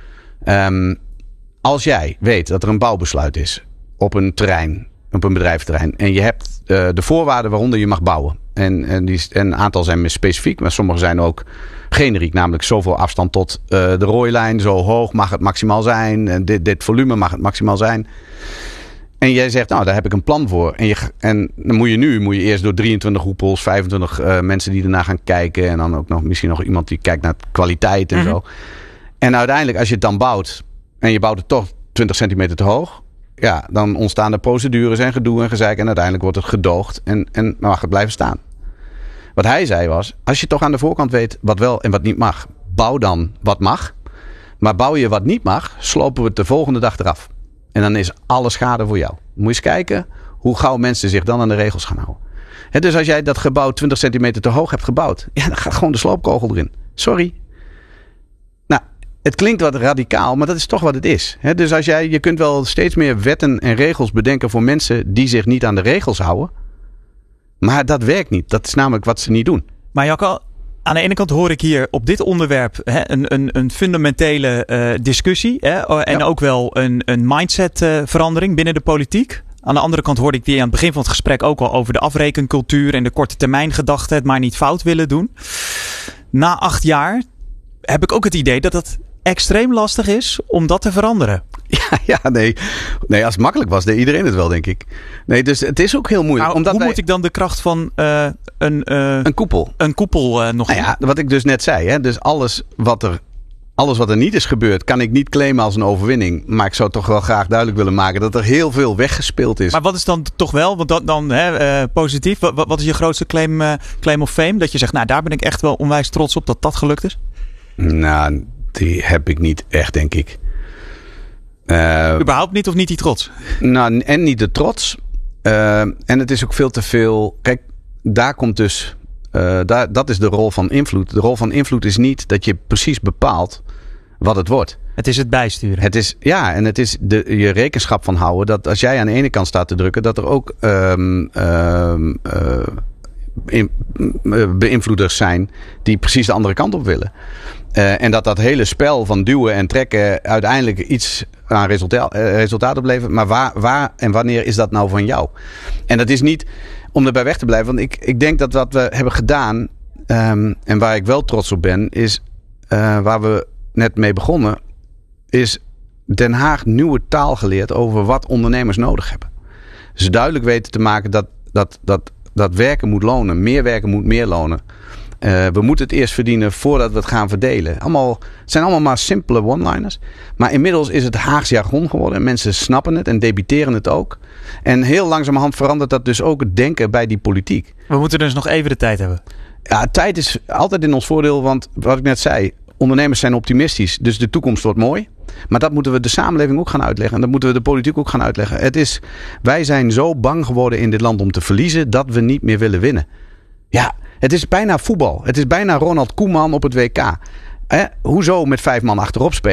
als jij weet dat er een bouwbesluit is op een terrein, op een bedrijventerrein, en je hebt de voorwaarden waaronder je mag bouwen. En een aantal zijn specifiek, maar sommige zijn ook generiek. Namelijk zoveel afstand tot de rooilijn, zo hoog mag het maximaal zijn. En dit volume mag het maximaal zijn. En jij zegt, nou daar heb ik een plan voor. En dan moet je eerst door 23 hoepels, 25 mensen die ernaar gaan kijken. En dan ook misschien nog iemand die kijkt naar kwaliteit en zo. En uiteindelijk als je het dan bouwt en je bouwt het toch 20 centimeter te hoog. Ja, dan ontstaan er procedures en gedoe en gezeik. En uiteindelijk wordt het gedoogd en mag het blijven staan. Wat hij zei was, als je toch aan de voorkant weet wat wel en wat niet mag. Bouw dan wat mag. Maar bouw je wat niet mag, slopen we het de volgende dag eraf. En dan is alle schade voor jou. Moet je eens kijken hoe gauw mensen zich dan aan de regels gaan houden. Dus als jij dat gebouw 20 centimeter te hoog hebt gebouwd. Ja, dan gaat gewoon de sloopkogel erin. Sorry. Nou, het klinkt wat radicaal, maar dat is toch wat het is. Dus je kunt wel steeds meer wetten en regels bedenken voor mensen die zich niet aan de regels houden. Maar dat werkt niet. Dat is namelijk wat ze niet doen. Maar Jacco, aan de ene kant hoor ik hier op dit onderwerp een fundamentele discussie. En ook wel een mindset verandering binnen de politiek. Aan de andere kant hoorde ik die aan het begin van het gesprek ook al over de afrekencultuur en de korte termijn gedachte, het maar niet fout willen doen. Na 8 jaar heb ik ook het idee dat het extreem lastig is om dat te veranderen. Nee, als het makkelijk was, deed iedereen het wel, denk ik. Nee, dus het is ook heel moeilijk. Nou, hoe moet ik dan de kracht van een koepel nog... Nou ja, wat ik dus net zei. Dus alles wat er niet is gebeurd, kan ik niet claimen als een overwinning. Maar ik zou toch wel graag duidelijk willen maken dat er heel veel weggespeeld is. Maar wat is dan toch wel, want dan positief, wat is je grootste claim of fame? Dat je zegt, nou daar ben ik echt wel onwijs trots op dat dat gelukt is? Nou, die heb ik niet echt, denk ik. Überhaupt niet of niet die trots? Nou, en niet de trots. En het is ook veel te veel. Kijk, daar komt dus. Dat is de rol van invloed. De rol van invloed is niet dat je precies bepaalt wat het wordt. Het is het bijsturen. Het is je rekenschap van houden. Dat als jij aan de ene kant staat te drukken, dat er ook beïnvloeders zijn die precies de andere kant op willen. En dat hele spel van duwen en trekken uiteindelijk iets aan resultaat oplevert. Maar waar en wanneer is dat nou van jou? En dat is niet om erbij weg te blijven. Want ik denk dat wat we hebben gedaan, en waar ik wel trots op ben, is waar we net mee begonnen, is Den Haag nieuwe taal geleerd over wat ondernemers nodig hebben. Dus duidelijk weten te maken dat werken moet lonen. Meer werken moet meer lonen. We moeten het eerst verdienen voordat we het gaan verdelen. Het zijn allemaal maar simpele one-liners. Maar inmiddels is het Haags jargon geworden. En mensen snappen het en debiteren het ook. En heel langzamerhand verandert dat dus ook het denken bij die politiek. We moeten dus nog even de tijd hebben. Ja, tijd is altijd in ons voordeel. Want wat ik net zei, ondernemers zijn optimistisch. Dus de toekomst wordt mooi. Maar dat moeten we de samenleving ook gaan uitleggen. En dat moeten we de politiek ook gaan uitleggen. Wij zijn zo bang geworden in dit land om te verliezen dat we niet meer willen winnen. Ja, het is bijna voetbal. Het is bijna Ronald Koeman op het WK. Hoezo met 5 man achterop spelen?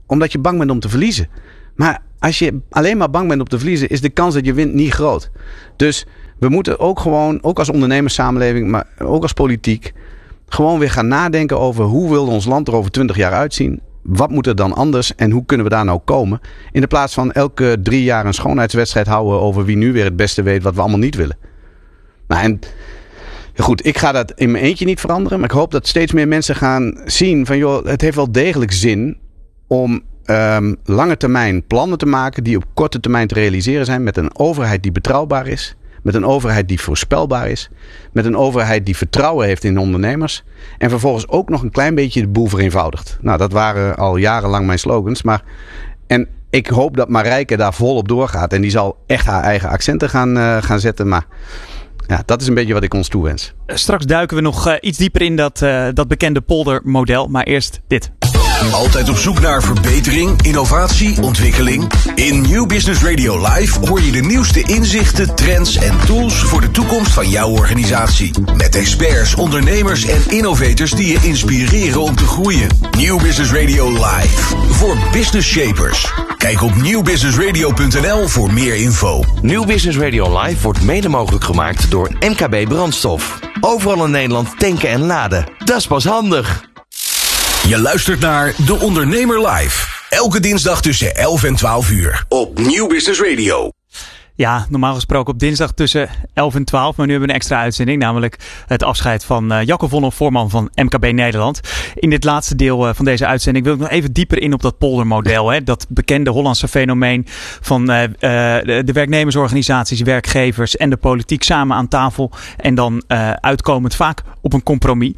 omdat je bang bent om te verliezen. Maar als je alleen maar bang bent om te verliezen, is de kans dat je wint niet groot. Dus we moeten ook gewoon, ook als ondernemerssamenleving, maar ook als politiek, gewoon weer gaan nadenken over hoe wil ons land er over 20 jaar uitzien. Wat moet er dan anders en hoe kunnen we daar nou komen? In de plaats van elke 3 jaar een schoonheidswedstrijd houden over wie nu weer het beste weet wat we allemaal niet willen. Nou, en goed, ik ga dat in mijn eentje niet veranderen. Maar ik hoop dat steeds meer mensen gaan zien van joh, het heeft wel degelijk zin om lange termijn plannen te maken die op korte termijn te realiseren zijn. Met een overheid die betrouwbaar is. Met een overheid die voorspelbaar is. Met een overheid die vertrouwen heeft in ondernemers. En vervolgens ook nog een klein beetje de boel vereenvoudigt. Nou, dat waren al jarenlang mijn slogans. En ik hoop dat Marijke daar volop doorgaat. En die zal echt haar eigen accenten gaan zetten. Maar ja, dat is een beetje wat ik ons toewens. Straks duiken we nog iets dieper in dat bekende poldermodel. Maar eerst dit. Altijd op zoek naar verbetering, innovatie, ontwikkeling? In New Business Radio Live hoor je de nieuwste inzichten, trends en tools voor de toekomst van jouw organisatie. Met experts, ondernemers en innovators die je inspireren om te groeien. New Business Radio Live. Voor business shapers. Kijk op newbusinessradio.nl voor meer info. New Business Radio Live wordt mede mogelijk gemaakt door MKB Brandstof. Overal in Nederland tanken en laden. Dat is pas handig. Je luistert naar De Ondernemer Live. Elke dinsdag tussen 11 en 12 uur. Op New Business Radio. Ja, normaal gesproken op dinsdag tussen 11 en 12. Maar nu hebben we een extra uitzending. Namelijk het afscheid van Jacco Vonhoff, voorman van MKB Nederland. In dit laatste deel van deze uitzending wil ik nog even dieper in op dat poldermodel. Hè? Dat bekende Hollandse fenomeen van de werknemersorganisaties, werkgevers en de politiek samen aan tafel. En dan uitkomend vaak op een compromis.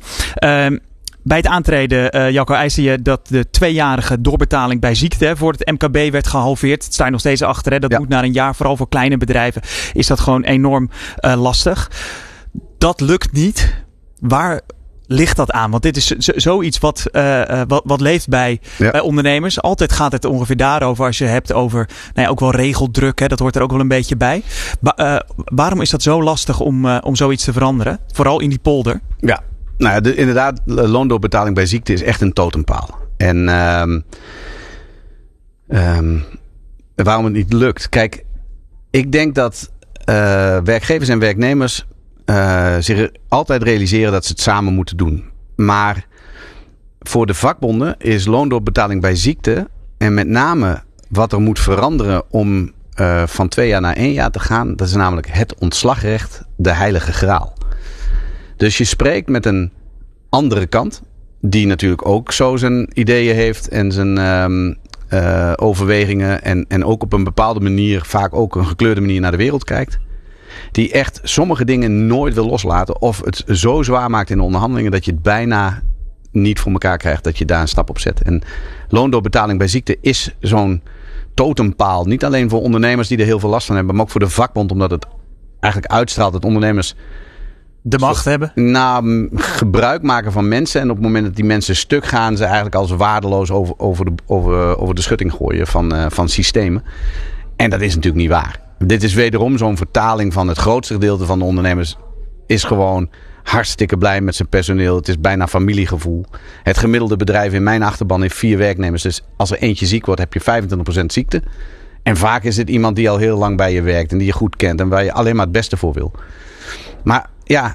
Bij het aantreden, Jacco, eiste je dat de 2-jarige doorbetaling bij ziekte voor het MKB werd gehalveerd. Het sta je nog steeds achter. Hè? Dat moet naar een jaar. Vooral voor kleine bedrijven is dat gewoon enorm lastig. Dat lukt niet. Waar ligt dat aan? Want dit is zoiets wat leeft bij ondernemers. Altijd gaat het ongeveer daarover als je hebt over ook wel regeldruk. Hè? Dat hoort er ook wel een beetje bij. Waarom is dat zo lastig om zoiets te veranderen? Vooral in die polder. Ja. Nou ja, inderdaad, loondoorbetaling bij ziekte is echt een totempaal. En waarom het niet lukt? Kijk, ik denk dat werkgevers en werknemers zich altijd realiseren dat ze het samen moeten doen. Maar voor de vakbonden is loondoorbetaling bij ziekte en met name wat er moet veranderen om van 2 jaar naar 1 jaar te gaan. Dat is namelijk het ontslagrecht, de heilige graal. Dus je spreekt met een andere kant, die natuurlijk ook zo zijn ideeën heeft en zijn overwegingen en ook op een bepaalde manier, vaak ook een gekleurde manier naar de wereld kijkt. Die echt sommige dingen nooit wil loslaten of het zo zwaar maakt in de onderhandelingen dat je het bijna niet voor elkaar krijgt dat je daar een stap op zet. En loondoorbetaling bij ziekte is zo'n totempaal. Niet alleen voor ondernemers die er heel veel last van hebben, maar ook voor de vakbond, omdat het eigenlijk uitstraalt dat ondernemers de macht hebben? Nou, gebruik maken van mensen. En op het moment dat die mensen stuk gaan, ze eigenlijk als waardeloos over de schutting gooien van systemen. En dat is natuurlijk niet waar. Dit is wederom zo'n vertaling van het grootste gedeelte van de ondernemers is gewoon hartstikke blij met zijn personeel. Het is bijna familiegevoel. Het gemiddelde bedrijf in mijn achterban heeft 4 werknemers. Dus als er eentje ziek wordt, heb je 25% ziekte. En vaak is het iemand die al heel lang bij je werkt en die je goed kent en waar je alleen maar het beste voor wil. Maar ja,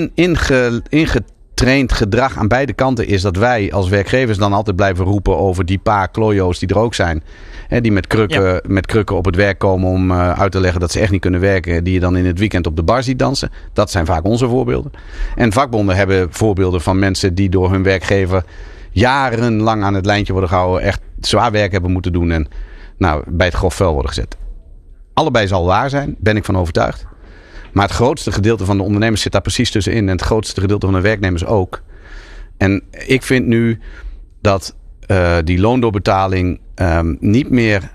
ingetraind gedrag aan beide kanten is dat wij als werkgevers dan altijd blijven roepen over die paar klojo's die er ook zijn. Hè, die met krukken op het werk komen om uit te leggen dat ze echt niet kunnen werken. Die je dan in het weekend op de bar ziet dansen. Dat zijn vaak onze voorbeelden. En vakbonden hebben voorbeelden van mensen die door hun werkgever jarenlang aan het lijntje worden gehouden. Echt zwaar werk hebben moeten doen en bij het grof vuil worden gezet. Allebei zal waar zijn, ben ik van overtuigd. Maar het grootste gedeelte van de ondernemers zit daar precies tussenin. En het grootste gedeelte van de werknemers ook. En ik vind nu dat die loondoorbetaling niet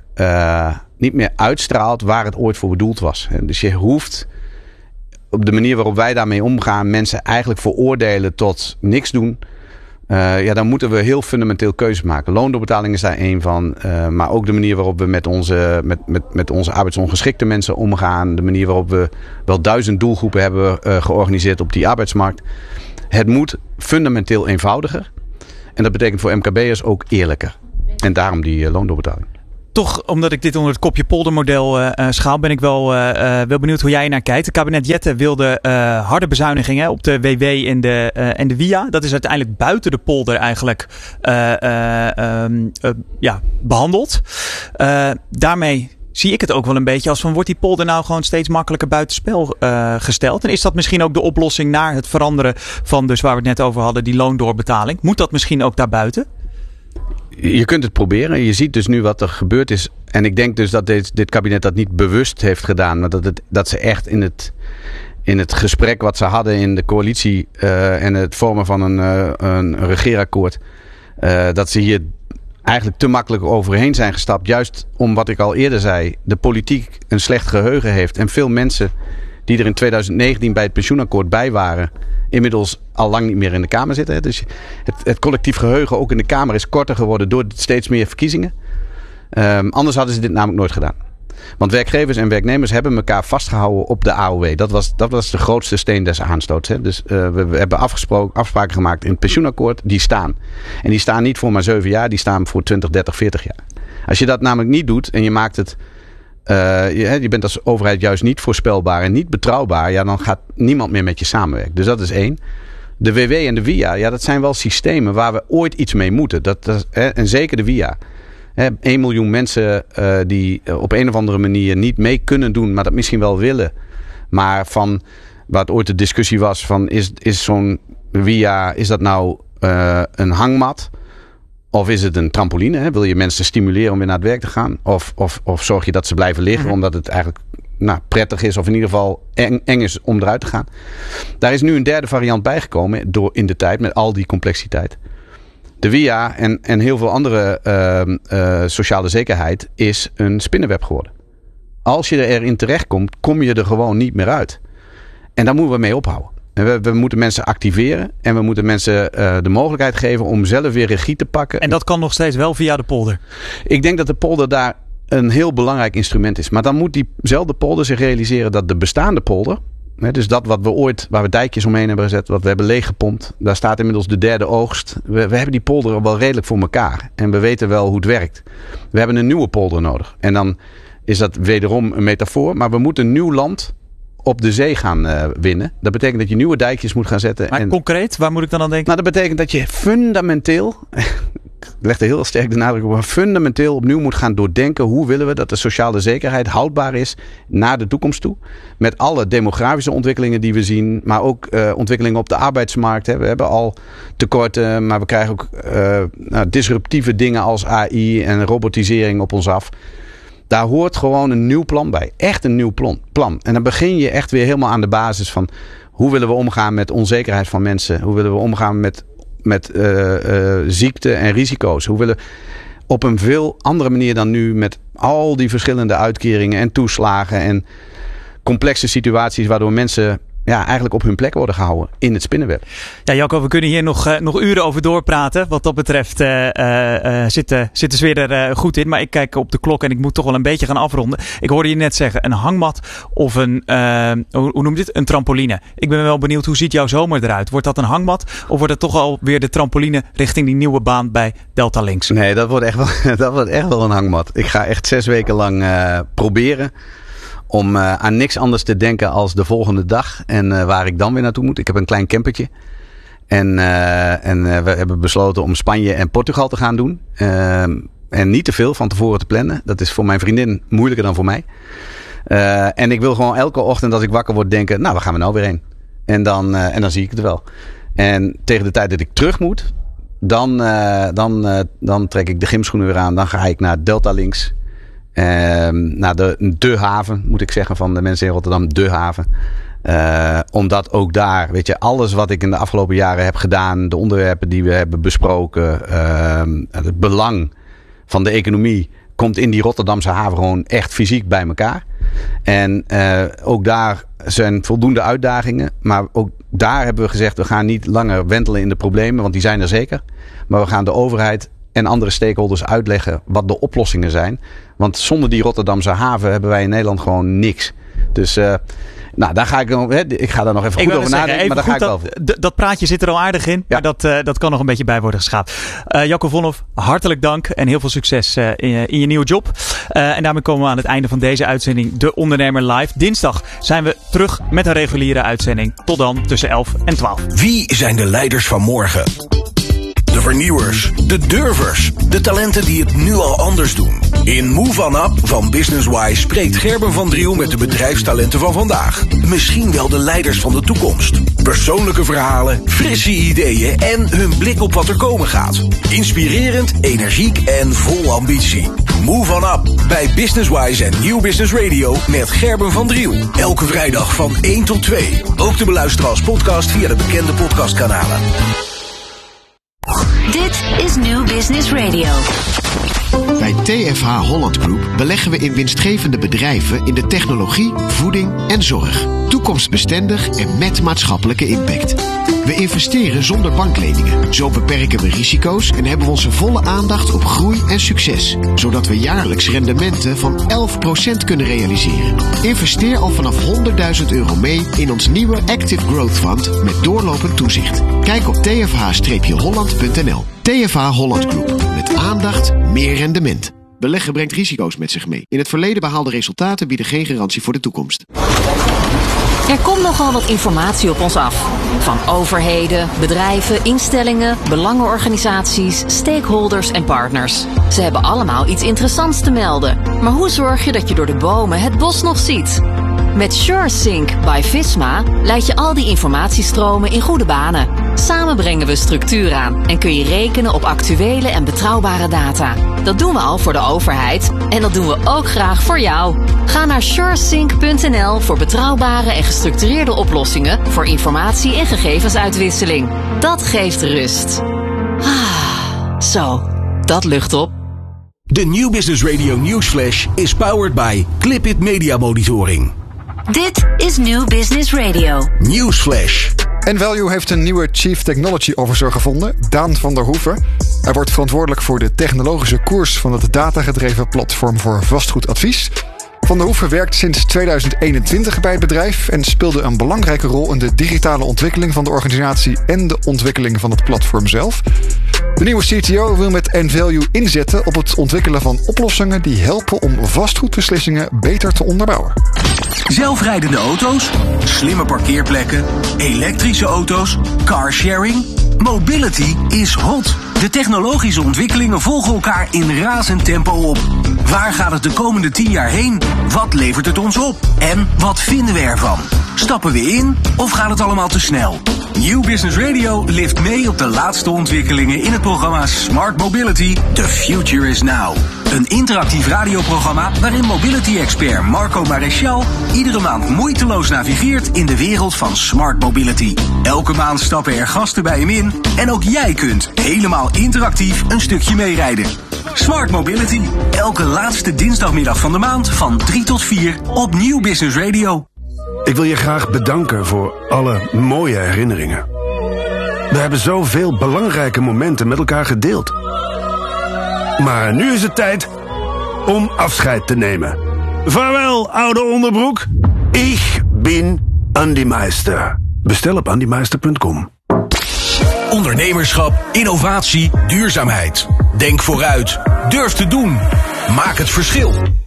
meer uitstraalt waar het ooit voor bedoeld was. Dus je hoeft op de manier waarop wij daarmee omgaan mensen eigenlijk veroordelen tot niks doen. Dan moeten we heel fundamenteel keuzes maken. Loondoorbetaling is daar één van. Maar ook de manier waarop we met onze arbeidsongeschikte mensen omgaan. De manier waarop we wel 1000 doelgroepen hebben georganiseerd op die arbeidsmarkt. Het moet fundamenteel eenvoudiger. En dat betekent voor MKB'ers ook eerlijker. En daarom die loondoorbetaling. Toch, omdat ik dit onder het kopje poldermodel schaal, ben ik wel benieuwd hoe jij naar kijkt. Het kabinet Jette wilde harde bezuinigingen op de WW en de WIA. Dat is uiteindelijk buiten de polder eigenlijk behandeld. Daarmee zie ik het ook wel een beetje als van, wordt die polder nou gewoon steeds makkelijker buitenspel gesteld? En is dat misschien ook de oplossing naar het veranderen van, dus waar we het net over hadden, die loondoorbetaling? Moet dat misschien ook daarbuiten? Je kunt het proberen. Je ziet dus nu wat er gebeurd is. En ik denk dus dat dit kabinet dat niet bewust heeft gedaan. Maar dat ze echt in het gesprek wat ze hadden in de coalitie en het vormen van een regeerakkoord. Dat ze hier eigenlijk te makkelijk overheen zijn gestapt. Juist om wat ik al eerder zei. De politiek een slecht geheugen heeft. En veel mensen die er in 2019 bij het pensioenakkoord bij waren, inmiddels al lang niet meer in de Kamer zitten. Dus het collectief geheugen ook in de Kamer is korter geworden door steeds meer verkiezingen. Anders hadden ze dit namelijk nooit gedaan. Want werkgevers en werknemers hebben elkaar vastgehouden op de AOW. Dat was de grootste steen des aanstoots. Hè. Dus we hebben afspraken gemaakt in het pensioenakkoord. Die staan. En die staan niet voor maar 7 jaar. Die staan voor 20, 30, 40 jaar. Als je dat namelijk niet doet en je maakt het, je bent als overheid juist niet voorspelbaar en niet betrouwbaar, ja, dan gaat niemand meer met je samenwerken. Dus dat is 1. De WW en de WIA, ja, dat zijn wel systemen waar we ooit iets mee moeten. En zeker de WIA. 1 miljoen mensen die op een of andere manier niet mee kunnen doen, maar dat misschien wel willen. Maar van waar het ooit de discussie was van, is zo'n WIA, is dat nou een hangmat? Of is het een trampoline? Hè? Wil je mensen stimuleren om weer naar het werk te gaan? Of zorg je dat ze blijven liggen omdat het eigenlijk prettig is, of in ieder geval eng is om eruit te gaan? Daar is nu een derde variant bijgekomen in de tijd met al die complexiteit. De WIA en heel veel andere sociale zekerheid is een spinnenweb geworden. Als je erin terechtkomt, kom je er gewoon niet meer uit. En daar moeten we mee ophouden. En we moeten mensen activeren en we moeten mensen de mogelijkheid geven om zelf weer regie te pakken. En dat kan nog steeds wel via de polder? Ik denk dat de polder daar een heel belangrijk instrument is. Maar dan moet diezelfde polder zich realiseren dat de bestaande polder, dus dat waar we dijkjes omheen hebben gezet, wat we hebben leeggepompt, daar staat inmiddels de derde oogst. We hebben die polder wel redelijk voor elkaar. En we weten wel hoe het werkt. We hebben een nieuwe polder nodig. En dan is dat wederom een metafoor. Maar we moeten een nieuw land op de zee gaan winnen. Dat betekent dat je nieuwe dijkjes moet gaan zetten. Maar concreet, waar moet ik dan aan denken? Nou, dat betekent dat je fundamenteel, ik leg er heel sterk de nadruk op, maar fundamenteel opnieuw moet gaan doordenken hoe willen we dat de sociale zekerheid houdbaar is naar de toekomst toe. Met alle demografische ontwikkelingen die we zien, maar ook ontwikkelingen op de arbeidsmarkt. Hè. We hebben al tekorten, maar we krijgen ook disruptieve dingen als AI en robotisering op ons af. Daar hoort gewoon een nieuw plan bij. Echt een nieuw plan. En dan begin je echt weer helemaal aan de basis van hoe willen we omgaan met onzekerheid van mensen? Hoe willen we omgaan met ziekte en risico's? Hoe willen we op een veel andere manier dan nu met al die verschillende uitkeringen en toeslagen en complexe situaties waardoor mensen eigenlijk op hun plek worden gehouden in het spinnenweb. Ja, Jacco, we kunnen hier nog uren over doorpraten. Wat dat betreft zit de sfeer er goed in. Maar ik kijk op de klok en ik moet toch wel een beetje gaan afronden. Ik hoorde je net zeggen, een hangmat of een een trampoline. Ik ben wel benieuwd, hoe ziet jouw zomer eruit? Wordt dat een hangmat of wordt het toch alweer de trampoline richting die nieuwe baan bij Delta Links? Nee, dat wordt echt wel een hangmat. Ik ga echt 6 weken lang proberen om aan niks anders te denken als de volgende dag. En waar ik dan weer naartoe moet. Ik heb een klein campertje. En we hebben besloten om Spanje en Portugal te gaan doen. En niet te veel van tevoren te plannen. Dat is voor mijn vriendin moeilijker dan voor mij. En ik wil gewoon elke ochtend als ik wakker word denken, nou, waar gaan we nou weer heen? En dan zie ik het wel. En tegen de tijd dat ik terug moet, dan trek ik de gymschoenen weer aan. Dan ga ik naar Delta Links. Naar de haven, moet ik zeggen, van de mensen in Rotterdam, de haven. Omdat ook daar, weet je, alles wat ik in de afgelopen jaren heb gedaan, de onderwerpen die we hebben besproken, het belang van de economie komt in die Rotterdamse haven gewoon echt fysiek bij elkaar. En ook daar zijn voldoende uitdagingen. Maar ook daar hebben we gezegd, we gaan niet langer wentelen in de problemen, want die zijn er zeker. Maar we gaan de overheid en andere stakeholders uitleggen wat de oplossingen zijn. Want zonder die Rotterdamse haven hebben wij in Nederland gewoon niks. Dus Nou, daar ga ik ga daar nog even goed over nadenken. Maar daar ga ik wel voor. Dat praatje zit er al aardig in. Ja. Maar dat kan nog een beetje bij worden geschaafd. Jacco Vonhoff, hartelijk dank. En heel veel succes in je nieuwe job. En daarmee komen we aan het einde van deze uitzending. De Ondernemer Live. Dinsdag zijn we terug met een reguliere uitzending. Tot dan tussen 11 en 12. Wie zijn de leiders van morgen? De vernieuwers, de durvers, de talenten die het nu al anders doen. In Move On Up van Businesswise spreekt Gerben van Driel met de bedrijfstalenten van vandaag. Misschien wel de leiders van de toekomst. Persoonlijke verhalen, frisse ideeën en hun blik op wat er komen gaat. Inspirerend, energiek en vol ambitie. Move On Up bij Businesswise en Nieuw Business Radio met Gerben van Driel. Elke vrijdag van 1 tot 2. Ook te beluisteren als podcast via de bekende podcastkanalen. Dit is New Business Radio. Bij TFH Holland Group beleggen we in winstgevende bedrijven in de technologie, voeding en zorg. Toekomstbestendig en met maatschappelijke impact. We investeren zonder bankleningen. Zo beperken we risico's en hebben we onze volle aandacht op groei en succes. Zodat we jaarlijks rendementen van 11% kunnen realiseren. Investeer al vanaf €100.000 mee in ons nieuwe Active Growth Fund met doorlopend toezicht. Kijk op tfh-holland.nl. TFH Holland Group. Met aandacht, meer rendement. Beleggen brengt risico's met zich mee. In het verleden behaalde resultaten bieden geen garantie voor de toekomst. Er komt nogal wat informatie op ons af. Van overheden, bedrijven, instellingen, belangenorganisaties, stakeholders en partners. Ze hebben allemaal iets interessants te melden. Maar hoe zorg je dat je door de bomen het bos nog ziet? Met SureSync by Visma leid je al die informatiestromen in goede banen. Samen brengen we structuur aan en kun je rekenen op actuele en betrouwbare data. Dat doen we al voor de overheid en dat doen we ook graag voor jou. Ga naar suresync.nl voor betrouwbare en gestructureerde oplossingen voor informatie- en gegevensuitwisseling. Dat geeft rust. Zo, dat lucht op. De Nieuw Business Radio Newsflash is powered by Clipit Media Monitoring. Dit is New Business Radio. Newsflash. Envalue heeft een nieuwe Chief Technology Officer gevonden, Daan van der Hoeven. Hij wordt verantwoordelijk voor de technologische koers van het datagedreven platform voor vastgoedadvies. Van der Hoeven werkt sinds 2021 bij het bedrijf en speelde een belangrijke rol in de digitale ontwikkeling van de organisatie en de ontwikkeling van het platform zelf. De nieuwe CTO wil met Envalue inzetten op het ontwikkelen van oplossingen die helpen om vastgoedbeslissingen beter te onderbouwen. Zelfrijdende auto's, slimme parkeerplekken, elektrische auto's, carsharing. Mobility is hot. De technologische ontwikkelingen volgen elkaar in razend tempo op. Waar gaat het de komende 10 jaar heen? Wat levert het ons op? En wat vinden we ervan? Stappen we in of gaat het allemaal te snel? New Business Radio lift mee op de laatste ontwikkelingen in het programma Smart Mobility. The Future is Now. Een interactief radioprogramma waarin mobility-expert Marco Maréchal iedere maand moeiteloos navigeert in de wereld van Smart Mobility. Elke maand stappen er gasten bij hem in en ook jij kunt helemaal interactief een stukje meerijden. Smart Mobility, elke laatste dinsdagmiddag van de maand van 3 tot 4 op Nieuw Business Radio. Ik wil je graag bedanken voor alle mooie herinneringen. We hebben zoveel belangrijke momenten met elkaar gedeeld. Maar nu is het tijd om afscheid te nemen. Vaarwel, oude onderbroek. Ik ben Andy Meister. Bestel op andymeister.com. Ondernemerschap, innovatie, duurzaamheid. Denk vooruit. Durf te doen. Maak het verschil.